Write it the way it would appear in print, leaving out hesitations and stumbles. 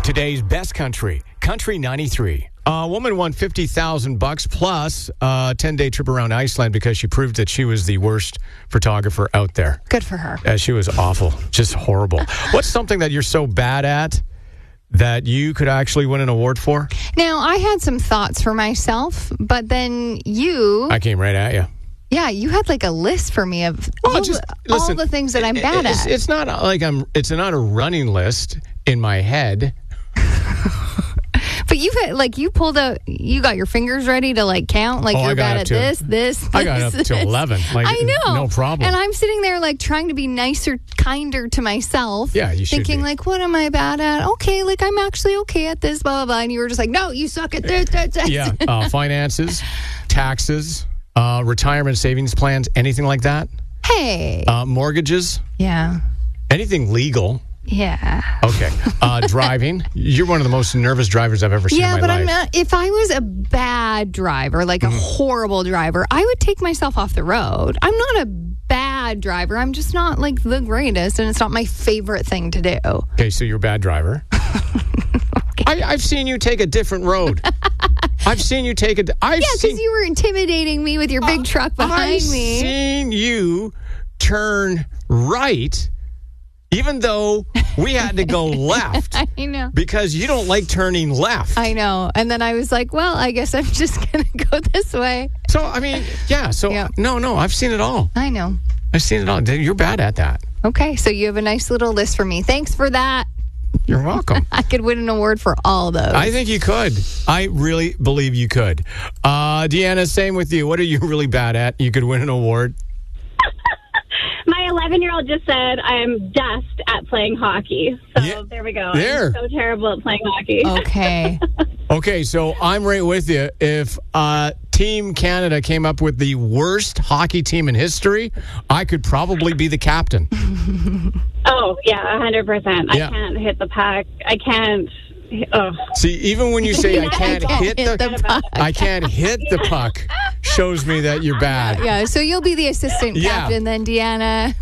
Today's best country, Country 93. A woman won $50,000 plus a 10-day trip around Iceland because she proved that she was the worst photographer out there. Good for her. She was awful, just horrible. What's something that you're so bad at that you could actually win an award for? Now, I had some thoughts for myself, but then you... I came right at you. Yeah, you had like a list for me of all the things that I'm bad at. It's not like it's not a running list in my head. But you got your fingers ready to like count, like you're bad at this. I got up to 11. Like, I know. No problem. And I'm sitting there like trying to be nicer, kinder to myself. Yeah, you should thinking be. like, what am I bad at? Okay, like I'm actually okay at this, blah, blah, blah. And you were just like, no, you suck at this. Yeah, finances, taxes, retirement savings plans, anything like that? Hey. Mortgages? Yeah. Anything legal? Yeah. Okay. Driving. You're one of the most nervous drivers I've ever seen in my life. Yeah, but I'm not. If I was a bad driver, like a horrible driver, I would take myself off the road. I'm not a bad driver. I'm just not like the greatest, and it's not my favorite thing to do. Okay, so you're a bad driver. Okay. I've seen you take a different road. I've seen you take because you were intimidating me with your big truck behind me. I've seen you turn right. Even though we had to go left. I know. Because you don't like turning left. I know. And then I was like, well, I guess I'm just going to go this way. So, I mean, yeah. So, no, I've seen it all. I know. I've seen it all. You're bad at that. Okay. So you have a nice little list for me. Thanks for that. You're welcome. I could win an award for all those. I think you could. I really believe you could. Deanna, same with you. What are you really bad at? You could win an award. My 11-year-old just said I'm dust at playing hockey. So there we go. There. I'm so terrible at playing hockey. Okay. Okay, so I'm right with you. If Team Canada came up with the worst hockey team in history, I could probably be the captain. Oh, yeah, 100%. Yeah. I can't hit the puck. I can't. See, even when you say I can't hit the puck, I can't hit the puck, shows me that you're bad. Yeah, so you'll be the assistant captain then, Deanna.